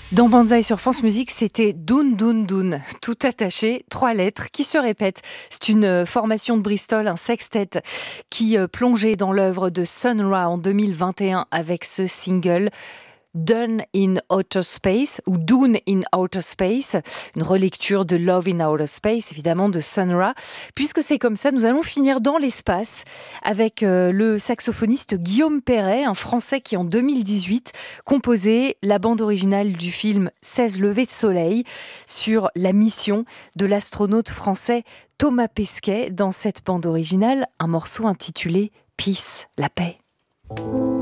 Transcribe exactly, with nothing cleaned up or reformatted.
Dans Banzai sur France Musique, c'était Doun Doun Doun, tout attaché, trois lettres qui se répètent. C'est une euh, formation de Bristol, un sextet qui euh, plongeait dans l'œuvre de Sun Ra en deux mille vingt et un avec ce single Done in Outer Space ou Dune in Outer Space, une relecture de Love in Outer Space, évidemment de Sun Ra. Puisque c'est comme ça, nous allons finir dans l'espace avec euh, le saxophoniste Guillaume Perret, un Français qui en deux mille dix-huit composait la bande originale du film seize levées de soleil sur la mission de l'astronaute français Thomas Pesquet. Dans cette bande originale, un morceau intitulé Peace, la paix.